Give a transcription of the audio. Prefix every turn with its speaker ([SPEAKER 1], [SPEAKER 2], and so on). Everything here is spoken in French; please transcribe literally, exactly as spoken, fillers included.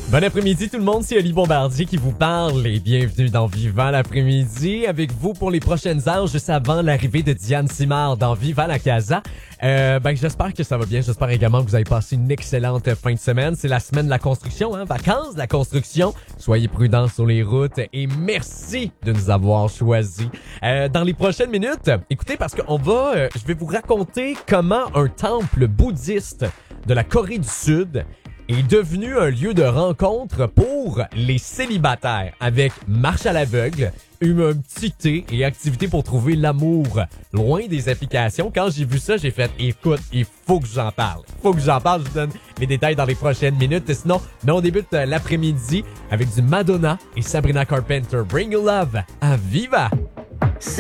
[SPEAKER 1] Bon après-midi tout le monde, c'est Oli Bombardier qui vous parle et bienvenue dans Vivant l'après-midi avec vous pour les prochaines heures juste avant l'arrivée de Diane Simard dans Vivant la Casa. Euh, ben j'espère que ça va bien, j'espère également que vous avez passé une excellente fin de semaine. C'est la semaine de la construction, hein, vacances de la construction. Soyez prudents sur les routes et merci de nous avoir choisis. Euh, dans les prochaines minutes, écoutez parce qu'on va, euh, je vais vous raconter comment un temple bouddhiste de la Corée du Sud est devenu un lieu de rencontre pour les célibataires avec marche à l'aveugle, un petit thé et activités pour trouver l'amour loin des applications. Quand j'ai vu ça, j'ai fait « Écoute, il faut que j'en parle. Il faut que j'en parle. » Je vous donne les détails dans les prochaines minutes. Et sinon, nous, on débute l'après-midi avec du Madonna et Sabrina Carpenter. Bring Your Love à Viva!